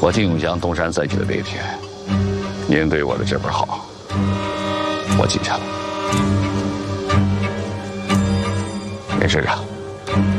我丁永江东山再起的那天，您对我的这份好，我记下了。林师长。